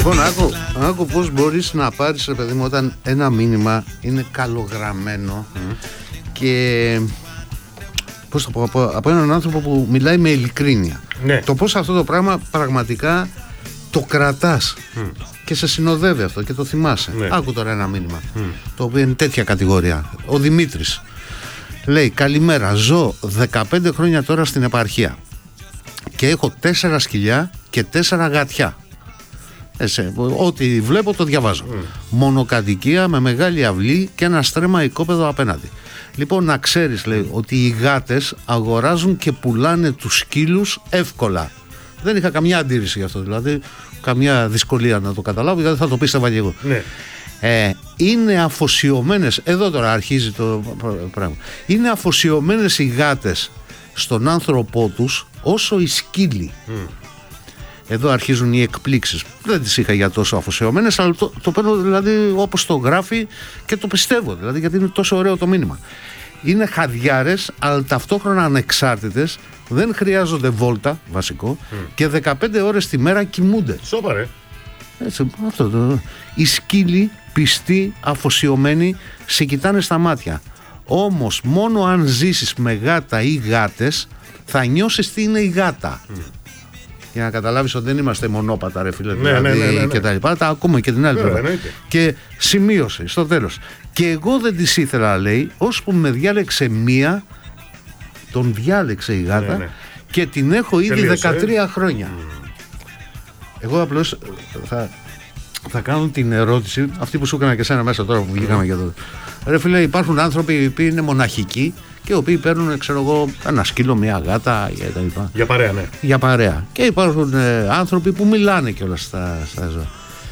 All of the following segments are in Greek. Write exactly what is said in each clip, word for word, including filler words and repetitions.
Λοιπόν, άκου, άκου πώς μπορείς να πάρεις, ρε παιδί μου, όταν ένα μήνυμα είναι καλογραμμένο mm. και πώς το πω, από, από έναν άνθρωπο που μιλάει με ειλικρίνεια. Ναι. Το πώς αυτό το πράγμα πραγματικά το κρατάς mm. και σε συνοδεύει αυτό και το θυμάσαι. Ναι. Άκου τώρα ένα μήνυμα mm. το οποίο είναι τέτοια κατηγορία. Ο Δημήτρης λέει: καλημέρα, ζω δεκαπέντε χρόνια τώρα στην επαρχία και έχω τέσσερα σκυλιά και τέσσερα γατιά. Εσέ, ό,τι βλέπω το διαβάζω. Mm. Μονοκατοικία με μεγάλη αυλή και ένα στρέμμα οικόπεδο απέναντι. Λοιπόν, να ξέρεις, λέει, ότι οι γάτες αγοράζουν και πουλάνε τους σκύλους εύκολα. Δεν είχα καμιά αντίρρηση γι' αυτό, δηλαδή καμιά δυσκολία να το καταλάβω, γιατί θα το πίστευα και εγώ. Ναι. Ε, είναι αφοσιωμένες, εδώ τώρα αρχίζει το πράγμα, είναι αφοσιωμένες οι γάτες στον άνθρωπό τους όσο οι σκύλοι. Mm. Εδώ αρχίζουν οι εκπλήξεις. Δεν τις είχα για τόσο αφοσιωμένες, αλλά το, το παίρνω δηλαδή όπως το γράφει και το πιστεύω, δηλαδή, γιατί είναι τόσο ωραίο το μήνυμα. Είναι χαδιάρες, αλλά ταυτόχρονα ανεξάρτητες, δεν χρειάζονται βόλτα, βασικό, mm. και δεκαπέντε ώρες τη μέρα κοιμούνται. Σόπαρε. Έτσι, αυτό το. Οι σκύλοι πιστοί, αφοσιωμένοι, σε κοιτάνε στα μάτια. Όμως μόνο αν ζήσεις με γάτα ή γάτες θα νιώσεις τι είναι η γάτα. Mm. Για να καταλάβεις ότι δεν είμαστε μονόπατα, ρε φίλε, ναι, δηλαδή, ναι, ναι, ναι, ναι. και τα λοιπά, τα ακούμε και την άλλη πλευρά. Και σημείωσε στο τέλος. Και εγώ δεν τις ήθελα, λέει, ώσπου με διάλεξε μία, τον διάλεξε η γάτα, ναι, ναι. και την έχω ήδη τελείωσε. δεκατρία χρόνια. Mm. Εγώ απλώς θα, θα κάνω την ερώτηση, αυτή που σου έκανα και σένα μέσα τώρα που βγήκαμε mm. για το. Ρε φίλε, υπάρχουν άνθρωποι που είναι μοναχικοί και οι οποίοι παίρνουν, ξέρω εγώ, ένα σκύλο, μια γάτα και τα λοιπά. Για παρέα, ναι. Για παρέα. Και υπάρχουν ε, άνθρωποι που μιλάνε κιόλας στα, στα ζώα.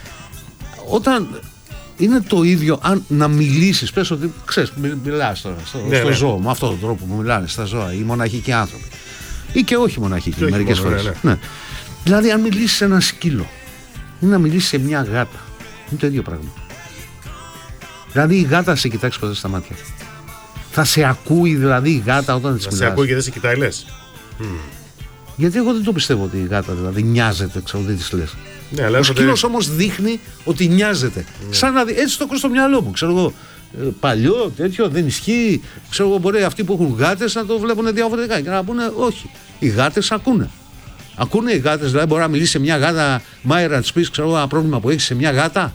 Όταν είναι το ίδιο, αν να μιλήσεις, πες ότι ξέρεις, μιλάς τώρα στο, ναι, στο ναι. ζώο, με αυτόν τον τρόπο που μιλάνε στα ζώα οι μοναχικοί άνθρωποι. Ή και όχι μοναχικοί, και μερικές φορές. Ναι, ναι. Ναι. Δηλαδή, αν μιλήσεις σε ένα σκύλο ή να μιλήσεις σε μια γάτα, είναι το ίδιο πράγμα. Δηλαδή, η γάτα σε κοιτάξει ποτέ στα μάτια. Θα σε ακούει δηλαδή η γάτα όταν της μιλάς. Θα σε ακούει και δεν σε κοιτάει, λες. Mm. Γιατί εγώ δεν το πιστεύω ότι η γάτα δηλαδή νοιάζεται, ξέρω, δεν της λες. Ναι, αλλά ο σκύλος δεν... όμως δείχνει ότι νοιάζεται. Ναι. Σαν να δει, έτσι το έχω στο μυαλό μου, ξέρω εγώ. Παλιό, τέτοιο, δεν ισχύει. Ξέρω εγώ, μπορεί αυτοί που έχουν γάτες να το βλέπουν διαφορετικά και να πούνε όχι. Οι γάτες ακούνε. Ακούνε οι γάτες, δηλαδή μπορεί να μιλήσει σε μια γάτα, Μάιρα, να της πεις, ξέρω εγώ, ένα πρόβλημα που έχει σε μια γάτα.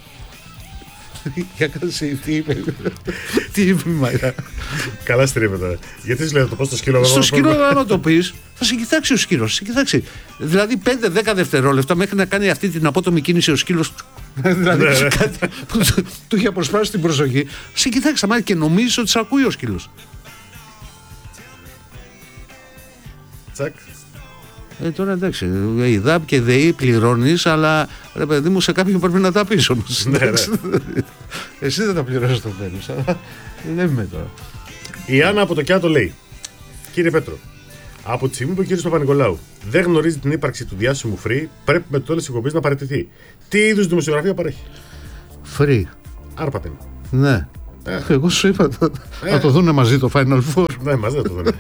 Για κάτσε, τι είπε. Τι είπε η Μάιρα. Καλά στρίβε τώρα. Γιατί σου λέω το πω στο σκύλο. Στο σκύλο, άμα το πει, θα σε κοιτάξει ο σκύλος. Σε κοιτάξει. Δηλαδή πέντε δέκα δευτερόλεπτα μέχρι να κάνει αυτή την απότομη κίνηση ο σκύλος. Δηλαδή κάτι που του είχε αποσπάσει την προσοχή. Σε κοιτάξει στα μάτια και νομίζει ότι σε ακούει ο σκύλος. Τσακ. Ε, τώρα εντάξει, η ΔΑΠ και ΔΕΗ πληρώνεις, αλλά ρε παιδί μου, σε κάποιον πρέπει να τα πεις όμως. Ναι, ναι. Εσύ δεν τα πληρώσεις, το παίρνεις, αλλά δεν είμαι τώρα. Η Άννα από το Κιάτο λέει: κύριε Πέτρο, από τη στιγμή που ο κύριος Παπα-Νικολάου δεν γνωρίζει την ύπαρξη του διάσημου Free, πρέπει με το τέλος της εκπομπής να παραιτηθεί. Τι είδους δημοσιογραφία παρέχει? Free. Άρπατε. Ναι. Ε. Εγώ σου είπα το, ε. να το δούνε μαζί το Final Four. Ναι, μαζί θα το δούνε.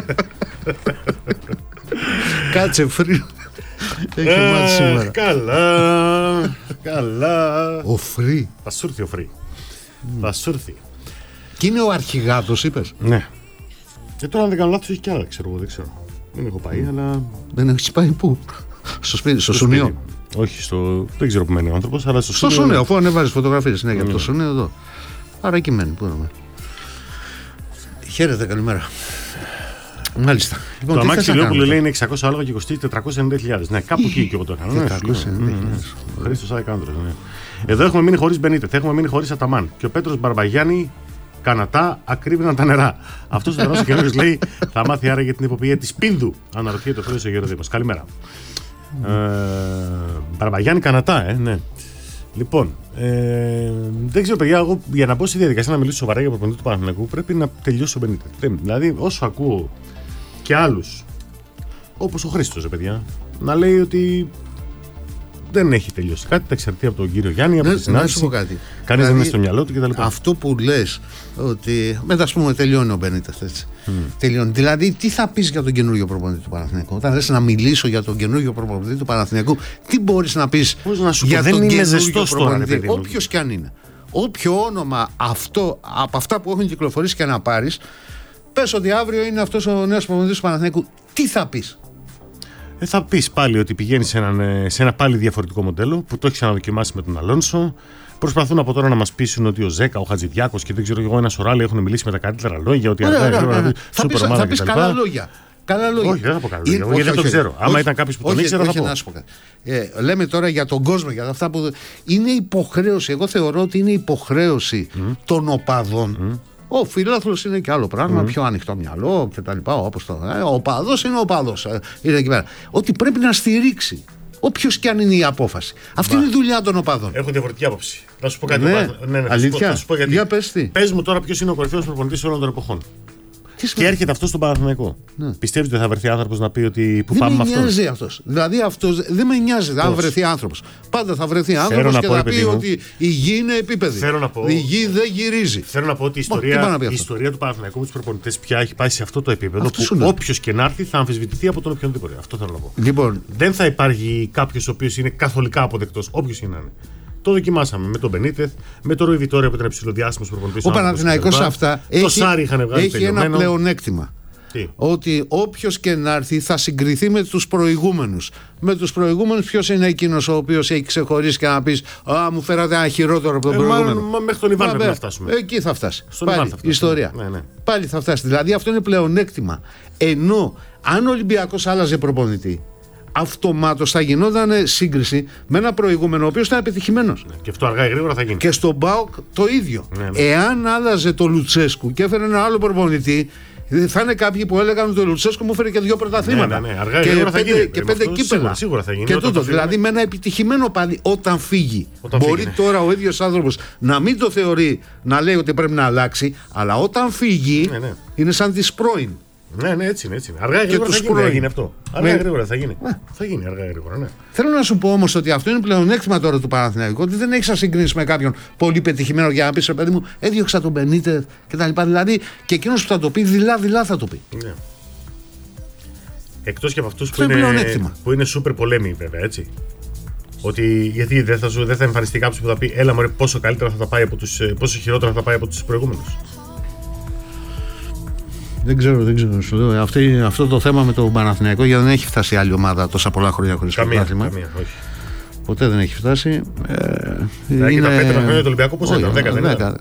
Κάτσε Free. Έχει μάθει σήμερα. Καλά. Καλά. Ο Free. Θα σου έρθει ο Free. Mm. Θα σου έρθει. Και είναι ο αρχηγάτος, είπες. Ναι. Και τώρα αν δεν κάνω λάθος έχει κι άλλα, ξέρω εγώ, δεν ξέρω. Δεν έχω πάει, mm. αλλά. Δεν έχεις πάει πού? Στο σπίτι, στο, στο Σουνείο. Όχι, στο. Δεν ξέρω που μένει ο άνθρωπος, αλλά στο, στο Σουνείο. Στο Σουνείο, αφού ανεβάζεις φωτογραφίες συνέχεια από το Σουνείο εδώ. Άρα εκεί μένει. Πού να Χαίρετε, καλημέρα. Μάλιστα. Λοιπόν, το αμάξι Λιόπουλο λέει είναι εξακόσια άλογα και κοστίζει τετρακόσιες ενενήντα χιλιάδες. Ναι, κάπου εκεί και εγώ το έκανα. τετρακόσιες ενενήντα χιλιάδες. Χρήστος Άδικάνδρος. Εδώ έχουμε μείνει χωρίς Μπενίτεθ, έχουμε μείνει χωρίς Αταμάν. Και ο Πέτρος Μπαρμπαγιάννη Κανατά ακρίβαιναν τα νερά. Αυτός ο νερός ο καινούργιος λέει θα μάθει άρα για την υποποιία της Πίνδου. Αναρωτιέται ο φίλος ο Γεροδήμος. Καλημέρα. Μπαρμπαγιάννη Κανατά, ε, ναι. Λοιπόν, ε, δεν ξέρω, παιδιά, εγώ για να μπω στη διαδικασία να μιλήσω σοβαρά για προπονητή του Παναθηναϊκού πρέπει να τελειώσει ο Μπενίτεθ. Δηλαδή, όσο ακούω και άλλους, όπως ο Χρήστος, παιδιά, να λέει ότι Δεν έχει τελειώσει κάτι, τα εξαρτεί από τον κύριο Γιάννη, από Ναι, τη συνάντηση. Κανείς δηλαδή, δεν είναι στο μυαλό του κτλ. Αυτό που λες, ότι μετά ας πούμε τελειώνει ο Μπενίτες, έτσι. Mm. Τελειώνει. Δηλαδή, τι θα πεις για τον καινούργιο προπονητή του Παναθηναϊκού? Όταν λες να μιλήσω για τον καινούργιο προπονητή του Παναθηναϊκού, τι μπορείς να πεις να σου για πω, τον δεν καινούργιο προπονητή, τώρα, όποιος κι αν είναι? Όποιο όνομα αυτό, από αυτά που έχουν κυκλοφορήσει και να πάρεις, πες ότι αύριο είναι αυτός ο νέος προπονητής του Παναθηναϊκού, τι θα πεις? Ε, θα πεις πάλι ότι πηγαίνει σε, σε ένα πάλι διαφορετικό μοντέλο που το έχει ξαναδοκιμάσει με τον Αλόνσο. Προσπαθούν από τώρα να μας πείσουν ότι ο Ζέκα, ο Χατζηδιάκος και δεν ξέρω εγώ ένα σωράλι έχουν μιλήσει με τα καλύτερα λόγια. Ότι ωραία, αργά, ωραία, ωραία. Θα πεις, θα πεις καλά κτλ. λόγια. Καλά λόγια. Όχι, δεν θα πω καλά λόγια. Γιατί δεν το ξέρω. Άμα ήταν κάποιος που τον ήξερα, θα πω. Να σου πω κάτι. Ε, λέμε τώρα για τον κόσμο, για αυτά που. Είναι υποχρέωση. Εγώ θεωρώ ότι είναι υποχρέωση mm. των οπαδών. Mm. Ο φίλαθλος είναι και άλλο πράγμα, mm. πιο ανοιχτό μυαλό κτλ. Όπως το. Ε, ο οπαδός είναι ο οπαδός. Ε, είναι εκεί πέρα. Ότι πρέπει να στηρίξει. Όποιος και αν είναι η απόφαση. Αυτή Μπα. είναι η δουλειά των οπαδών. Έχω διαφορετική άποψη. Θα σου πω κάτι. Ναι, ναι, ναι, αλήθεια. Θα σου πω γιατί. Για πες τι. Πες μου τώρα ποιος είναι ο κορυφαίος προπονητής όλων των εποχών. Τι και έρχεται αυτό στον Παναθηναϊκό. Ναι. Πιστεύετε ότι θα βρεθεί άνθρωπος να πει ότι που δεν πάμε με αυτόν? Δεν με νοιάζει αυτός. Δηλαδή αυτός δεν με νοιάζει Πώς? αν βρεθεί άνθρωπος. Πάντα θα βρεθεί άνθρωπος και θα πει μου. ότι η γη είναι επίπεδη. Θέλω να πω, η γη δεν γυρίζει. Θέλω να πω ότι η ιστορία, η ιστορία του Παναθηναϊκού με τους προπονητές πια έχει πάει σε αυτό το επίπεδο αυτό που όποιος και να έρθει θα αμφισβητηθεί από τον οποιονδήποτε. Αυτό θέλω να πω. Λοιπόν, δεν θα υπάρχει κάποιος ο οποίος είναι καθολικά αποδεκτός, όποιος και να είναι. Το δοκιμάσαμε με τον Μπενίτεθ, με τον Ρούι Βιτόρια που ήταν υψηλοδιάσημος προπονητής. Ο Παναθηναϊκός αυτά έχει, έχει ένα πλεονέκτημα. Τι? Ότι όποιος και να έρθει θα συγκριθεί με τους προηγούμενους. Με τους προηγούμενους, ποιος είναι εκείνος ο οποίος έχει ξεχωρίσει και να πεις «Α, μου φέρατε ένα χειρότερο από τον ε, προηγούμενο». Μα, μα μέχρι τον Ιβάν πρέπει να φτάσουμε. Εκεί θα φτάσει. Στον Πάλι Ιβάν θα φτάσει. ιστορία. Ναι, ναι. Πάλι θα φτάσει. Δηλαδή αυτό είναι πλεονέκτημα. Ενώ αν ο Ολυμπιακός άλλαζε προπονητή, αυτομάτως θα γινόταν σύγκριση με ένα προηγούμενο ο οποίος ήταν επιτυχημένος. Ναι, και αυτό αργά ή γρήγορα θα γίνει. Και στον ΠΑΟΚ το ίδιο. Ναι, ναι. Εάν άλλαζε το Λουτσέσκου και έφερε ένα άλλο προπονητή, θα είναι κάποιοι που έλεγαν ότι ο Λουτσέσκου μου έφερε και δύο πρωταθλήματα. Ναι, ναι, ναι. Αργά ή γρήγορα θα γίνει. Και πέντε κύπελα. Σίγουρα, σίγουρα θα γίνει. Και τούτο. Δηλαδή με ένα επιτυχημένο πάλι όταν φύγει. Όταν μπορεί φύγει, ναι. τώρα ο ίδιος άνθρωπος να μην το θεωρεί, να λέει ότι πρέπει να αλλάξει, αλλά όταν φύγει ναι, ναι. είναι σαν τη πρώην. Ναι, ναι, έτσι είναι. Έτσι είναι. Αργά ή γρήγορα θα γίνει, θα γίνει αυτό. Αργά ή ναι. γρήγορα θα γίνει. Ναι. Θα γίνει αργά ή γρήγορα, ναι. Θέλω να σου πω όμως ότι αυτό είναι πλεονέκτημα τώρα του Παναθηναϊκού. Ότι δεν έχει να συγκρίνεις με κάποιον πολύ πετυχημένο για να πεις, ρε παιδί μου, έδιωξα τον Μπενίτεθ κτλ. Δηλαδή και εκείνος που θα το πει, δειλά-δειλά θα το πει. Ναι. Εκτός και από αυτούς που είναι, που είναι σούπερ πολέμοι, βέβαια, έτσι. Ότι γιατί δεν θα, δεν θα εμφανιστεί κάποιος που θα πει, έλα μωρέ, πόσο καλύτερα θα τα πάει από τους, πόσο χειρότερα θα τα πάει από τους προηγούμενους. Δεν ξέρω, δεν ξέρω. Σου λέω, αυτή, αυτό το θέμα με το Παναθηναϊκό, γιατί δεν έχει φτάσει άλλη ομάδα τόσα πολλά χρόνια χωρίς πρωτάθλημα. Καμία, όχι. Ποτέ δεν έχει φτάσει. Ε, είναι... Και τα πέντε χρόνια του Ολυμπιακού πώς ήταν, δέκα δεν ήταν.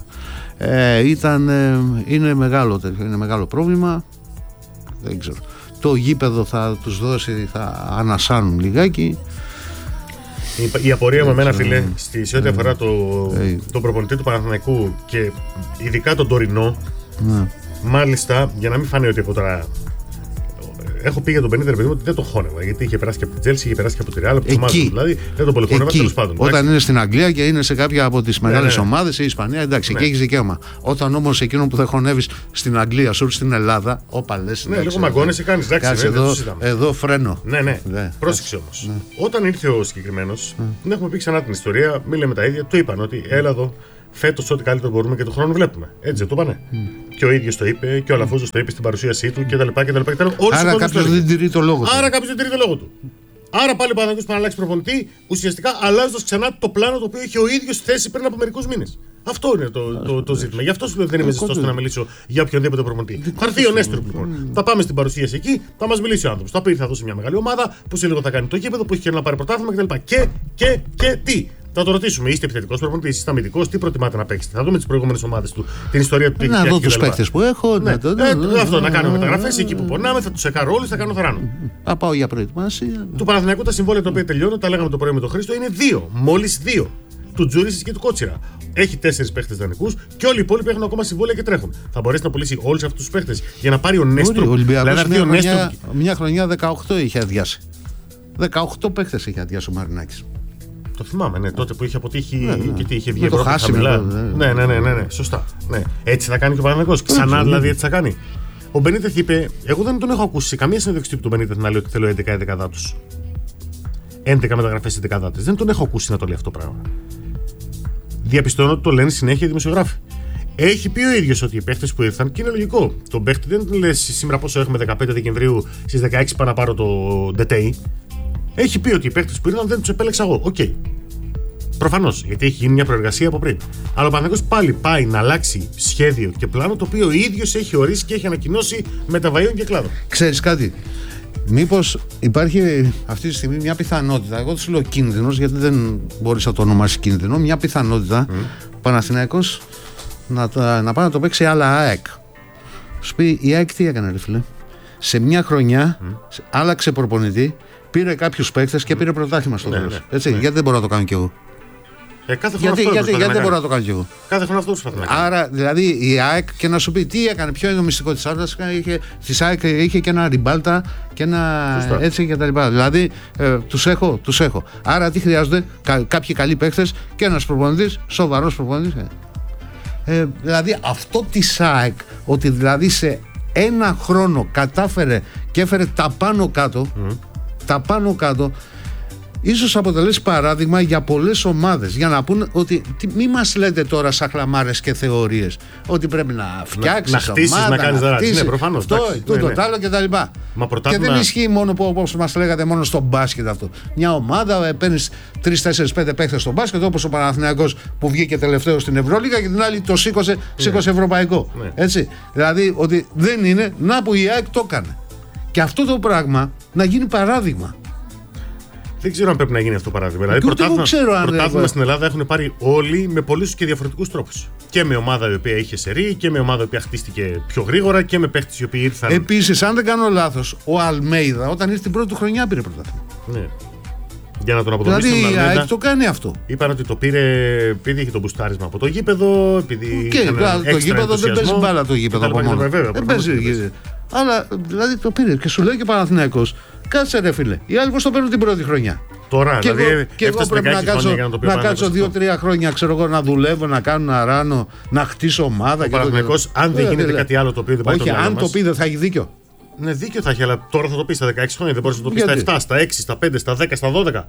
Ε, ήταν ε, είναι, μεγάλο, είναι μεγάλο πρόβλημα. Δεν ξέρω. Το γήπεδο θα τους δώσει, θα ανασάνουν λιγάκι. Η, η απορία μου εμένα, φίλε, στη, σε ό,τι αφορά το, ε, τον προπονητή του Παναθηναϊκού και ειδικά τον τωρινό, ναι. Μάλιστα, για να μην φανεί ότι από τώρα. Έχω πει για τον Μπενίτεθ, παιδί μου, ότι δεν τον χώνευα. Γιατί είχε περάσει και από την Τζέλσι, είχε περάσει και από τη Ρεάλ, από τις ομάδες. Δηλαδή δεν τον πολύ χώνευα, τέλος πάντων. Όταν εντάξει. είναι στην Αγγλία και είναι σε κάποια από τις μεγάλες ναι, ναι. ομάδες, η Ισπανία, εντάξει, ναι. εκεί έχει δικαίωμα. Όταν όμως εκείνο που θα χωνεύει στην Αγγλία, σου στην Ελλάδα, όπα λες. Ναι, λίγο μαγκώνεσαι, κάνει. Εντάξει, εδώ, εδώ φρένο. Ναι, ναι. ναι. Πρόσεξε όμως. Ναι. Όταν ήρθε ο συγκεκριμένος, ναι. δεν έχουμε πει ξανά την ιστορία, μη λέμε τα ίδια, του είπαν ότι έλα εδώ. Φέτος ό,τι καλύτερο μπορούμε και τον χρόνο βλέπουμε. Έτσι δεν το είπανε. Mm. Και ο ίδιος το είπε και ο Αλαφούζος το είπε στην παρουσίασή του κτλ. Άρα κάποιος δεν τηρεί το λόγο του. Άρα κάποιος δεν τηρεί το λόγο του. Άρα πάλι ο Παναθηναϊκός πρέπει να αλλάξει προπονητή, ουσιαστικά αλλάζοντας ξανά το πλάνο το οποίο είχε ο ίδιος θέσει πριν από μερικούς μήνες. Αυτό είναι το, το, το, το ζήτημα. Γι' αυτό σου λέω δεν είμαι ζεστός να μιλήσω για οποιονδήποτε προπονητή. Θα έρθει ο Νέστορ λοιπόν. Θα πάμε στην παρουσίαση εκεί, θα μας μιλήσει ο άνθρωπος. Θα πει θα δώσει μια μεγάλη ομάδα που σε λίγο θα κάνει το γήπεδο, που έχει και να πάρει πρωτάθλημα κτλ. Και, και, και τι. Θα το ρωτήσουμε, είστε επιθετικός προπονητής, είστε αμυντικός, τι προτιμάτε να παίξετε. Θα δούμε τις προηγούμενες ομάδες του, την ιστορία του. Να δω τους παίκτες που έχω. Ναι. Το, ε, ναι, αυτό, ναι, να κάνουμε μεταγραφές εκεί που πονάμε, θα τους εκάρω όλους, θα κάνω θεράνο. Θα πάω για προετοιμασία. Του Παναθηναϊκού τα συμβόλαια τα οποία τελειώνουν, τα λέγαμε το πρωί με τον Χρήστο, είναι δύο. Μόλις δύο. Του Τζούρισης και του Κότσιρα. Έχει τέσσερις παίχτες δανεικούς και όλοι οι υπόλοιποι έχουν ακόμα συμβόλαια και τρέχουν. Θα μπορέσει να πουλήσει όλους αυτούς τους παίχτες για να πάρει ο Νέστρο. Ο Ολυμπιακός μια, χρονιά, μια χρονιά δεκαοκτώ είχε αδειάσει. δεκαοκτώ παίχτες είχε αδειάσει ο Μαρινάκης. Το θυμάμαι, ναι, τότε που είχε αποτύχει ναι, ναι. και τι είχε βγει με το χάσιμο. Ναι, ναι, ναι, ναι, ναι, σωστά. Ναι. Έτσι θα κάνει και ο Παναθηναϊκός. Ξανά δηλαδή έτσι θα κάνει. Ο Μπενίτεθ είπε, εγώ δεν τον έχω ακούσει σε καμία συνέντευξη του Μπενίτεθ να λέει ότι θέλω έντεκα έντεκα τους. έντεκα μεταγραφές στις δεκαδάτες. Δεν τον έχω ακούσει να το λέει αυτό το πράγμα. Διαπιστώνω ότι το λένε συνέχεια οι δημοσιογράφοι. Έχει πει ο ίδιος ότι οι παίχτες που ήρθαν, και είναι λογικό. Τον παίχτη δεν λες σήμερα πόσο έχουμε, δεκαπέντε Δεκεμβρίου, στις δεκαέξι πάω να πάρω το ντετέι. Έχει πει ότι οι παίχτες που ήρθαν δεν τους επέλεξα εγώ. Οκ. Okay. Προφανώς, γιατί έχει γίνει μια προεργασία από πριν. Αλλά ο Παναθηναϊκός πάλι πάει να αλλάξει σχέδιο και πλάνο, το οποίο ο ίδιος έχει ορίσει και έχει ανακοινώσει μεταβαΐων και κλάδων. Ξέρεις κάτι, μήπως υπάρχει αυτή τη στιγμή μια πιθανότητα, εγώ του λέω κίνδυνος, γιατί δεν μπορείς να το ονομάσεις κίνδυνο, μια πιθανότητα mm. ο Παναθηναϊκός να, να πάει να το παίξει άλλα ΑΕΚ. Σου πει η ΑΕΚ τι έκανε, ρε φίλε. Σε μια χρονιά mm. άλλαξε προπονητή, πήρε κάποιους παίκτες και πήρε πρωτάθλημα στο τέλος. Ναι, ναι, ναι. Γιατί δεν μπορώ να το κάνω κι εγώ. Ε, κάθε γιατί γιατί, γιατί δεν μπορώ να το κάνω κι εγώ. Κάθε χρόνο αυτό προσπαθεί να κάνει. Άρα δηλαδή η ΑΕΚ, και να σου πει τι έκανε, ποιο είναι το μυστικό της Άρτας, της ΑΕΚ είχε και ένα ριμπάλτα και ένα Φωστά. έτσι και τα λοιπά. Δηλαδή ε, τους έχω, τους έχω. Άρα τι χρειάζονται, κα, κάποιοι καλοί παίκτες και ένας προπονητής, σοβαρός προπονητής. Ε. Ε, δηλαδή αυτό της ΑΕΚ, ότι δηλαδή σε ένα χρόνο κατάφερε και έφερε τα πάνω κάτω, mm. τα πάνω κάτω, ίσως αποτελέσει παράδειγμα για πολλές ομάδες, για να πούν ότι τι, μη μας λέτε τώρα σαν χλαμάρες και θεωρίες ότι πρέπει να φτιάξεις να, να χτίσεις, ομάδα, να κάνεις δράση. Ναι, προφανώς. Αυτό, τούτο, ναι, ναι. τ' άλλο και τα λοιπά. Μα και δεν ισχύει μόνο που, όπως μας λέγατε, μόνο στο μπάσκετ αυτό. Μια ομάδα παίρνεις τρεις τέσσερις πέντε παίχτες στο μπάσκετ, όπως ο Παναθηναϊκός που βγήκε τελευταίο στην Ευρωλίγα και την άλλη το σήκωσε, σήκωσε ναι. ευρωπαϊκό. Ναι. Έτσι. Δηλαδή ότι δεν είναι, να που η ΑΕΚ το έκανε. Και αυτό το πράγμα να γίνει παράδειγμα. Δεν ξέρω αν πρέπει να γίνει αυτό το παράδειγμα. Δηλαδή, πρωτάθλημα στην Ελλάδα έχουν πάρει όλοι με πολλούς και διαφορετικούς τρόπους. Και με ομάδα η οποία είχε σερί, και με ομάδα η οποία χτίστηκε πιο γρήγορα, και με παίχτες οι οποίοι ήρθαν. Επίσης, αν δεν κάνω λάθος, ο Αλμέιδα όταν ήρθε την πρώτη του χρονιά πήρε πρωτάθλημα. Ναι. Για να τον αποδομήσει. Δηλαδή, η ΑΕΚ το κάνει αυτό. Είπαν ότι το πήρε επειδή είχε το μπουστάρισμα από το γήπεδο. Επειδή και το γήπεδο δεν παίζει μπάλα το γήπεδο από μόνο. Δεν παίζει. Αλλά δηλαδή το πήρε και σου λέει και ο Παναθηναϊκός, κάτσε ρε φίλε, οι άλλοι πώς το παίρνουν την πρώτη χρονιά. Τώρα, και δηλαδή, εγώ, και εγώ πρέπει να κάτσω, να κάτσω δύο-τρία χρόνια, ξέρω εγώ, να δουλεύω, να κάνω, να ράνω, να χτίσω ομάδα. Ο Παναθηναϊκός, αν δεν γίνεται κάτι άλλο το οποίο δεν πάει. Όχι, αν το πει δεν θα έχει δίκιο. Ναι, δίκιο θα έχει, αλλά τώρα θα το πει στα δεκαέξι χρόνια, δεν μπορεί να το πει στα επτά, στα έξι, στα πέντε, στα δέκα, στα δώδεκα.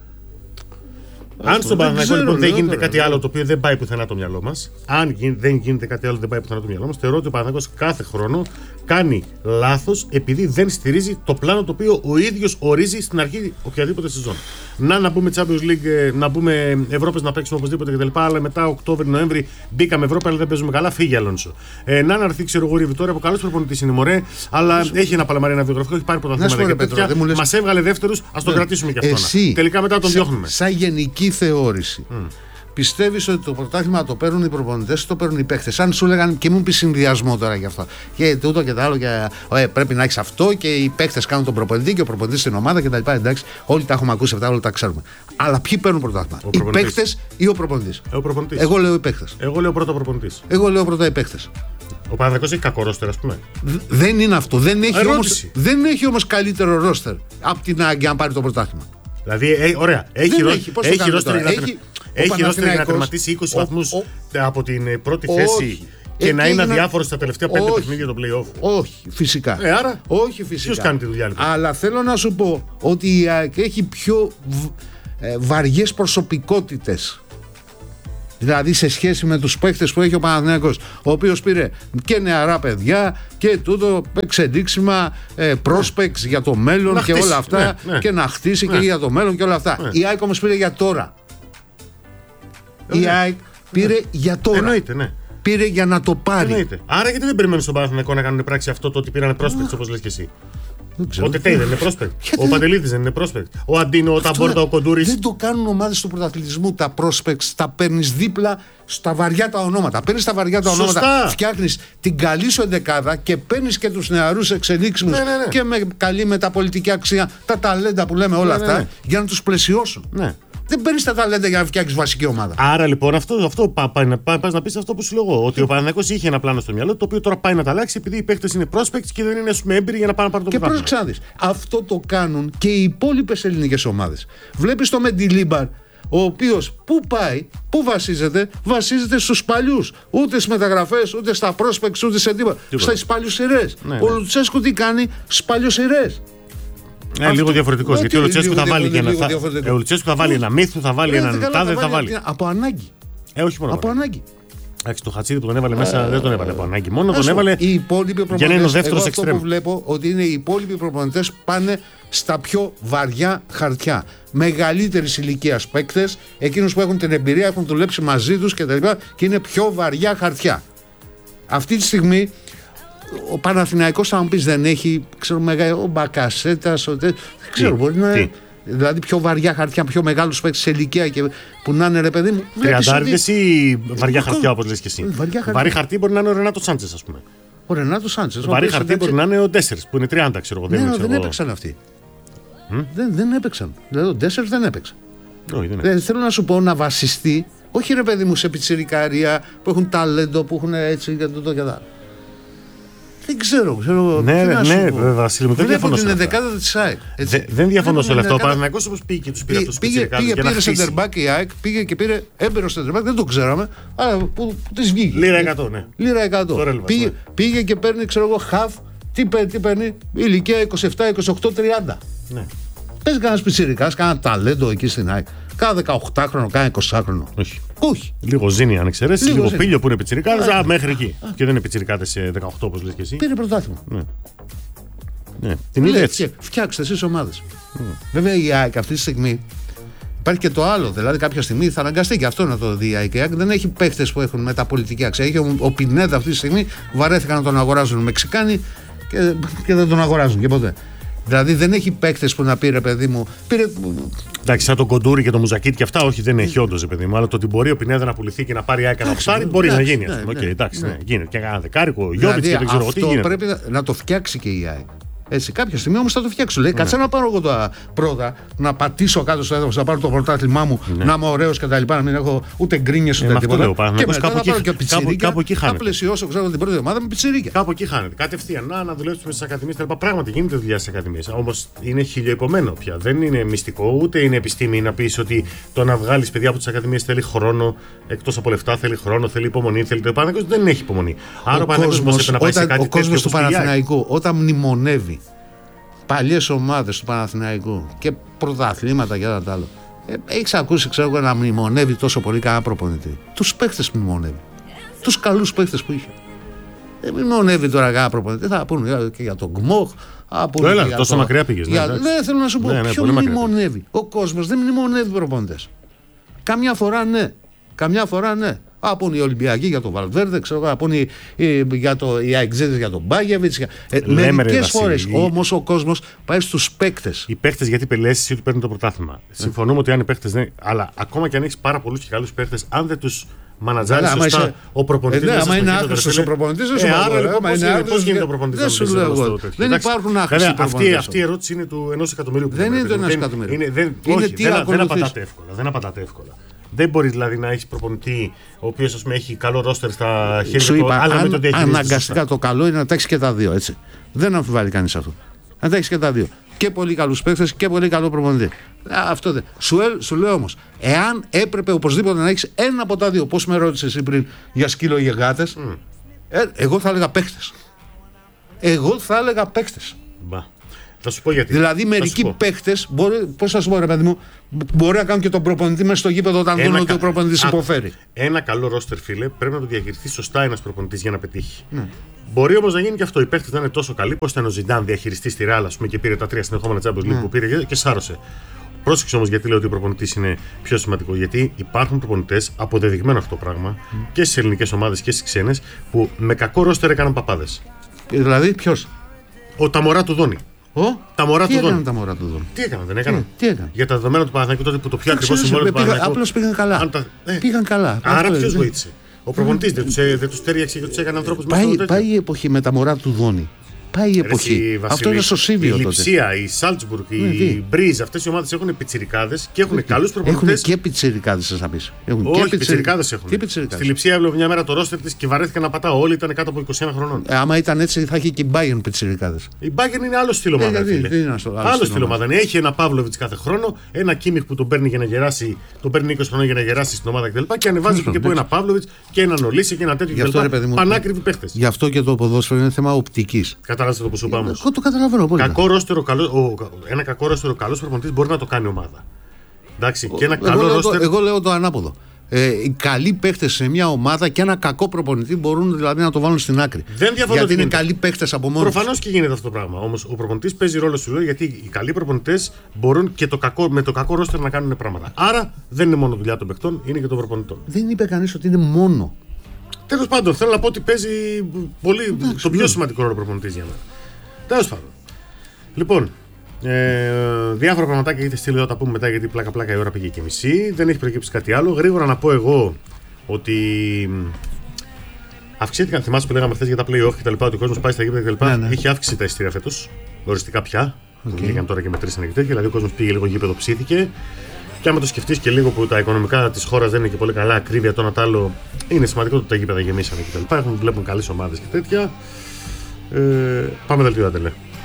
Αν στον Παναθηναϊκό λοιπόν δεν γίνεται κάτι άλλο το οποίο δεν πάει πουθενά το μυαλό μας, αν δεν γίνεται κάτι άλλο που δεν πάει πουθενά το μυαλό μας, θεωρώ ότι ο Παναθηναϊκός κάθε χρόνο κάνει λάθος επειδή δεν στηρίζει το πλάνο το οποίο ο ίδιος ορίζει στην αρχή οποιαδήποτε σεζόν. Να, να μπούμε Champions League, να μπούμε Ευρώπες να παίξουμε οπωσδήποτε κτλ. Αλλά μετά Οκτώβρη-Νοέμβρη μπήκαμε Ευρώπη, αλλά δεν παίζουμε καλά. Φύγει Αλόνσο. Ε, να έρθει, ξέρω εγώ, η Βιτόρια που καλός προπονητής είναι μωρέ, αλλά Έσου. έχει ένα παλαμαρί, ένα βιογραφικό, έχει πάρει πρωταθλήματα και τέτοια. Μας έβγαλε δεύτερους, ας τον κρατήσουμε κι αυτόν. Τελικά μετά τον διώχνουμε. Σαν γενική θεώρηση. Mm. Πιστεύεις ότι το πρωτάθλημα το παίρνουν οι προπονητές ή το παίρνουν οι παίχτες? Αν σου λέγανε και μου πει συνδυασμό τώρα γι' αυτό. Και τούτο και τα άλλο. Και, ε, πρέπει να έχεις αυτό και οι παίχτες κάνουν τον προπονητή και ο προπονητής στην ομάδα κτλ. Εντάξει, όλοι τα έχουμε ακούσει αυτά, όλοι τα ξέρουμε. Αλλά ποιοι παίρνουν πρωτάθλημα, οι παίχτες ή ο προπονητής? Ο προπονητής. Εγώ λέω οι παίχτες. Εγώ λέω πρώτα προπονητής. Εγώ λέω πρώτα οι παίχτες. Ο Παναθηναϊκός έχει κακό ρόστερ, ας πούμε. Δεν είναι αυτό. Δεν έχει όμως, δεν έχει όμως καλύτερο ρόστερ από την Άγκη αν πάρει το πρωτάθλημα. Δηλαδή, ε, ωραία, έχει ρόστερ για να τερματίσει είκοσι βαθμούς από την πρώτη όχι, θέση και να είναι αδιάφορο στα τελευταία πέντε όχι, παιχνίδια το play-off. Όχι, φυσικά. Ε, άρα, όχι, φυσικά. Ποιος κάνει τη δουλειά λοιπόν? Αλλά θέλω να σου πω ότι η ΑΕΚ έχει πιο ε, βαριές προσωπικότητες. Δηλαδή σε σχέση με τους παίκτες που έχει ο Παναθηναϊκός, ο οποίος πήρε και νεαρά παιδιά και τούτο εξελίξιμα, ε, prospects για το μέλλον να και χτίσει, όλα αυτά, ναι, ναι. και να χτίσει ναι. και για το μέλλον και όλα αυτά. Ναι. Η ΑΕΚ όμως πήρε για τώρα. Ναι. Η ΑΕΚ πήρε ναι. για τώρα. Εννοείται, ναι. Πήρε για να το πάρει. Εννοείται. Άρα γιατί δεν περιμένουν στον Παναθηναϊκό να κάνουν πράξη αυτό το ότι πήρανε prospects όπως λες και εσύ? Ο Τετέι δεν είναι prospect. Ο Παντελίδης δεν είναι prospect. Ο Αντίνο, ο Ταμπόρτα, ο Κοντούρης. Δεν το κάνουν ομάδες του πρωταθλητισμού. Τα prospects τα παίρνεις δίπλα στα βαριά τα ονόματα. Παίρνεις τα βαριά τα ονόματα, σωστά. φτιάχνεις την καλή σου εντεκάδα και παίρνεις και τους νεαρούς εξελίξιμους, ναι, ναι, ναι. και με καλή μεταπολιτική αξία, τα ταλέντα που λέμε όλα ναι, αυτά, ναι, ναι. για να τους πλαισιώσουν. Ναι. Δεν παίρνεις τα ταλέντα για να φτιάξεις βασική ομάδα. Άρα λοιπόν αυτό, αυτό πάει να, πας να πεις αυτό που σου λέω εγώ. Ότι ο Παναθηναϊκός είχε ένα πλάνο στο μυαλό το οποίο τώρα πάει να τα αλλάξει επειδή οι παίκτες είναι prospects και δεν είναι έμπειροι για να πάνε να πάρουν το πρωτάθλημα. Και πρόσεξε να δεις. Αυτό το κάνουν και οι υπόλοιπες ελληνικές ομάδες. Βλέπεις το Μεντιλίμπαρ, ο οποίος πού πάει, πού βασίζεται, βασίζεται στους παλιούς. Ούτε στις μεταγραφές, ούτε στα prospects, ούτε σε τίποτα. Στις παλιοσυρές. Ναι, ναι. Ο Λουτσέσκου τι κάνει? Στις παλιοσυρές. Ε, αυτό, λίγο διαφορετικό. Γιατί τι, ο Λουτσέσκου θα βάλει και ένα. Ο Λουτσέσκου θα βάλει ένα Μύθου, θα βάλει έναν Τάδε, θα βάλει. Από ανάγκη. Ε, όχι μόνο. Από ανάγκη. Εντάξει, το Χατσίδι που τον έβαλε μέσα δεν τον έβαλε από ανάγκη. Μόνο τον έβαλε για να είναι ο δεύτερος εξτρέμ. Αυτό που βλέπω ότι είναι οι υπόλοιποι προπονητές πάνε στα πιο βαριά χαρτιά. Μεγαλύτερη ηλικία παίκτες, εκείνους που έχουν την εμπειρία, έχουν δουλέψει μαζί τους κτλ. Και είναι πιο βαριά χαρτιά. Αυτή τη στιγμή ο Παναθηναϊκός, θα μου πεις, δεν έχει, ξέρω, ο Μπακασέτας, ο, δεν ξέρω, μπορεί να είναι. Δηλαδή πιο βαριά χαρτιά, πιο μεγάλους παίκτες σε ηλικία και που να είναι, ρε παιδί μου. Τριαντάριδες ή βαριά χαρτιά, όπως λες και εσύ? Βαρύ χαρτί μπορεί να είναι ο Ρενάτο Σάντσες, ας πούμε. Ο Ρενάτο Σάντσες. Βαρύ χαρτί μπορεί να είναι ο Ντέσσερς που είναι τριάντα, ξέρω εγώ. Ναι, δεν έπαιξαν αυτοί. Δεν, δεν έπαιξαν. Δηλαδή ο Ντέσσερς δεν έπαιξε. Όχι, δεν δεν θέλω να σου πω να βασιστεί, όχι ρε παιδί μου σε πιτσιρικάρια που έχουν ταλέντο, που έχουν έτσι και το και τα. Δεν ξέρω, ξέρω ναι, ναι, Βασίλη μου, δεν διαφωνώ. Είναι δεκάδα της ΑΕΚ. Δεν διαφωνώ σε όλα αυτά. Ο Παναθηναϊκός όπως πήγε και τους πήρε αυτούς τους πιτσιρικάδες για να χτίσει. Πήγε σεντερμπάκ η ΑΕΚ, πήγε και πήρε έμπειρο σεντερμπάκ, δεν το ξέραμε, αλλά που της βγήκε. Λίρα εκατό, ναι. Λίρα εκατό. Πήγε και παίρνει, ξέρω εγώ, χαφ, τι παίρνει, ηλικία είκοσι επτά, είκοσι οκτώ, τριάντα. Πες κανένας πιτσιρικάς, κανένα ταλέντο εκεί στην ΑΕΚ. Κάνα δεκαοκτάχρονο, κάνα εικοσάχρονο. Όχι. Όχι. Λίγο ζήνη αν εξαιρέσεις, λίγο, λίγο πήλιο που είναι πιτσιρικάδες, α, μέχρι εκεί. Α. Και δεν είναι πιτσιρικάδες σε δεκαοκτώ όπως λες και εσύ. Πήρε πρωτάθλημα. Ναι. Ναι. Την είδε έτσι. Φτιάξτε εσείς ομάδες. Mm. Βέβαια η ΑΕΚ αυτή τη στιγμή υπάρχει και το άλλο. Δηλαδή κάποια στιγμή θα αναγκαστεί και αυτό να το δει η ΑΕΚ. Η ΑΕΚ δεν έχει παίχτες που έχουν μεταπολιτική αξία. Έχει ο, ο Πινέτα αυτή τη στιγμή βαρέθηκαν να τον αγοράζουν Μεξικάνοι και, και δεν τον αγοράζουν και ποτέ. Δηλαδή δεν έχει παίκτες που να πει ρε παιδί μου. Πήρε... Εντάξει, σαν τον Κοντούρη και τον Μουζακίτη και αυτά, όχι δεν έχει όντως ρε παιδί μου. Αλλά το ότι μπορεί ο Πινέδα να πουληθεί και να πάρει άκανα οχτάρι μπορεί ναι, να γίνει. Ναι, ναι, ναι, okay, εντάξει, ναι. Ναι. Γίνεται και ένα δεκάρικο, Γιώβιτς δηλαδή, και δεν ξέρω τι γίνεται. Αυτό πρέπει να το φτιάξει και η ΑΕΚ. Έτσι, κάποια στιγμή όμως θα το φτιάξω. Λέει, ναι. Κάτσε να πάρω εγώ τα πρώτα, να πατήσω κάτω στο έδαφος, να πάρω το πρωτάθλημά μου, ναι. Να είμαι ωραίος κτλ. Να μην έχω ούτε γκρίνιες ούτε ε, τίποτα. Λέω, και μετά κάπου, θα πάρω και πιτσιρίκια, κάπου εκεί χάνεται. Θα πλαισιώσω ξέρω, την πρώτη ομάδα με πιτσιρίκια. Κάπου εκεί χάνεται. Κατευθείαν να, να δουλέψουμε στις ακαδημίες. Πράγματι γίνεται δουλειά στις ακαδημίες. Όμως είναι χιλιοϊπωμένο πια. Δεν είναι μυστικό, ούτε είναι επιστήμη να πεις ότι το να βγάλεις παιδιά από τις ακαδημίες θέλει χρόνο, εκτός από λεφτά θέλει χρόνο, θέλει υπομονή. Θέλει το Παναθηναϊκός δεν έχει υπομονή. Άρα ο κόσμος του Παναθηναϊκού όταν μνημονεύει παλιές ομάδες του Παναθηναϊκού και πρωταθλήματα και άλλα άλλο. Ε, έχεις ακούσει, ξέρω εγώ, να μνημονεύει τόσο πολύ κανένα προπονητή? Τους παίχτες μνημονεύει. Τους καλούς παίχτες που είχε. Δεν μνημονεύει τώρα κανένα προπονητή. Θα πούνε και για τον Γκμόχ. Το έλα, τόσο το... μακριά πήγες. Για... Ναι, ναι, θέλω να σου πω. Ναι, ναι, ποιο μνημονεύει? Ο κόσμος δεν μνημονεύει προπονητές. Καμιά φορά ναι. Καμιά φορά ναι. Από οι Ολυμπιακοί για τον Βαλβέρδε, ξέρω από οι, για το, οι Αεξέδες για τον Μπάγεβιτς. Ε, μερικές φορές όμως ο κόσμος πάει στους παίκτες. Οι παίκτες γιατί πελέσεις ή του παίρνουν το πρωτάθλημα. Ε. Συμφωνούμε ότι αν οι παίκτες δεν. Αλλά ακόμα και αν έχεις πάρα πολλούς και καλούς παίκτες, αν δεν τους μανατζάρεις σωστά, είσαι... ο προπονητής. Ε, ναι, άμα είναι άχρηστος ο προπονητής, δεν σου λέει. Πώς γίνεται ο προπονητής? Δεν σου λέω. Δεν υπάρχουν άχρηστοι προπονητές. Αυτή η ερώτηση είναι του ενός εκατομμυρίου. Δεν είναι του ενός εκατομμυρίου. Δεν απαντάτε εύκολα. Δεν μπορεί δηλαδή να έχει προπονητή ο οποίος έχει καλό ρόστερ στα χέρια σου είπα, αλλά αν, με τον αναγκαστικά το καλό είναι να τα έχει και τα δύο. Έτσι. Δεν αμφιβάλλει κανείς αυτό. Να τα έχει και τα δύο. Και πολύ καλούς παίκτες και πολύ καλό προπονητή. Αυτό δεν. Σου, σου λέω όμως, εάν έπρεπε οπωσδήποτε να έχει ένα από τα δύο, πώς με ρώτησες εσύ πριν για σκύλο ή γάτες, mm. ε, εγώ θα έλεγα παίκτες. Εγώ θα έλεγα παίκτες. Μπα. Θα σου πω γιατί. Δηλαδή, μερικοί παίχτες, πώς θα σου πω, ρε παιδί μου, μπορεί να κάνουν και τον προπονητή μέσα στο γήπεδο όταν δουν ότι ο προπονητής υποφέρει. Ένα καλό ρόστερ, φίλε, πρέπει να το διαχειριστεί σωστά ένας προπονητής για να πετύχει. Ναι. Μπορεί όμως να γίνει και αυτό. Οι παίχτες να είναι τόσο καλοί, πώς ήταν ο Ζιντάν διαχειριστή στη Ρεάλ, ας πούμε, και πήρε τα τρία συνεχόμενα Champions League ναι. που πήρε και σάρωσε. Πρόσεξε όμως γιατί λέω ότι ο προπονητής είναι πιο σημαντικό. Γιατί υπάρχουν προπονητές, αποδεδειγμένο αυτό το πράγμα, mm. και στις ελληνικές ομάδες και στις ξένες, που με κακό ρόστερ έκαναν παπάδες. Δηλαδή, ποιος? Ο Ταμορά του Δόνη. Ο? Τα μωρά τι του Δόνη. Τα μωρά του Δόνη. Τι έκαναν, δεν έκαναν. Τι, τι έκαναν. Για τα δεδομένα του Παναθηναϊκού τότε που το πιο ακριβό συμβόλαιο του Παναθηναϊκού. Απλώς πήγαν καλά. Τα... Ε. Πήγαν καλά. Άρα ποιος βοήθησε? Ο προπονητής δεν τους, δεν τους τέριαξε και τους έκανε ανθρώπους πάει, μέσα στο πάει η εποχή με τα μωρά του Δόνη. Πάει η εποχή. Εσύ, αυτό είναι στο Σίβιο τότε. Η Λιψία, η Σάλτσμπουργκ, η Μπρίζ, αυτές οι ομάδες έχουν πιτσιρικάδες και έχουν καλούς προπονητές. Έχουν και πιτσιρικάδες, θα πεις. Όχι, πιτσιρικάδες έχουν. Στη Λιψία έβλεπε μια μέρα το ρόστερ της και βαρέθηκα να πατάω. Όλοι ήταν κάτω από είκοσι ένα χρονών. Ε, άμα ήταν έτσι, θα είχε και η Bayern πιτσιρικάδες. Η Bayern είναι άλλο στυλ ομάδα. Άλλο στυλ ομάδα. Έχει ένα Παύλοβιτς κάθε χρόνο, ένα Κίμιχ που τον παίρνει για να γεράσει, τον παίρνει είκοσι χρονών για να γεράσει στην ομάδα κτλ. Και ανεβάζει και από ένα Παύλοβιτς και έναν Ολύση και ένα τέτοιο κτλ. Πανάκριβοι παίχτες. Γι' αυτό και το ποδόσφαιρο είναι θέμα οπτικής. χαλάσετε το που σου πάμε. Εγώ το καταλαβαίνω πολύ. Κακό ρόστερο, καλό, ο, ένα κακό ρόστερο, καλό προπονητής μπορεί να το κάνει ομάδα. Εντάξει, και ένα εγώ, καλό λέω ρόστερο. το, εγώ λέω το ανάποδο. Ε, οι καλοί παίχτες σε μια ομάδα και ένα κακό προπονητή μπορούν δηλαδή να το βάλουν στην άκρη. Δεν διαφωνώ. Γιατί είναι καλοί παίχτες από μόνοι τους. Προφανώς και γίνεται αυτό το πράγμα. Όμως ο προπονητής παίζει ρόλο, σου λέω, γιατί οι καλοί προπονητές μπορούν και το κακό, με το κακό ρόστερ να κάνουν πράγματα. Άρα δεν είναι μόνο δουλειά των παιχτών, είναι και των προπονητών. Δεν είπε κανείς ότι είναι μόνο. Τέλος πάντων, θέλω να πω ότι παίζει πολύ, εντάξει, το πιο ναι. σημαντικό ρόλο προπονητής για μένα. Τέλος πάντων. Λοιπόν, ε, διάφορα πραγματάκια έχετε στείλει εδώ, τα πούμε μετά, γιατί πλάκα-πλάκα η ώρα πήγε και μισή. Δεν έχει προκύψει κάτι άλλο. Γρήγορα να πω εγώ ότι αυξήθηκαν. Θυμάσαι που λέγαμε χθες για τα play-off και τα λοιπά, ότι ο κόσμος πάει στα γήπεδα κτλ. Ναι, ναι. Έχει αύξηση τα εισιτήρια φέτος. Οριστικά πια. Okay. Βγήκαν τώρα και με τρεις ανοιχτές. Δηλαδή ο κόσμος πήγε λίγο γήπεδο, ψήθηκε. Και άμα το σκεφτείς και λίγο που τα οικονομικά της χώρας δεν είναι και πολύ καλά, ακρίβεια το ένα τ' άλλο, είναι σημαντικό ότι τα γήπεδα γεμίσανε κτλ. Έχουν βλέπουν καλές ομάδες και τέτοια. Ε, πάμε δελτίο, Ατελέ.